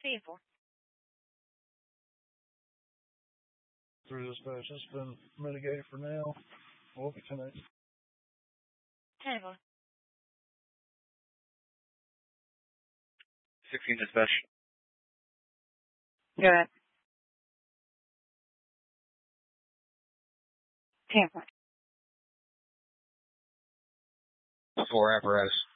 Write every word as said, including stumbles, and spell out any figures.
People. Through this patch, it's been mitigated for now. We'll be tonight. Table. sixteen dispatch. Good. Tampa. Four apparatus.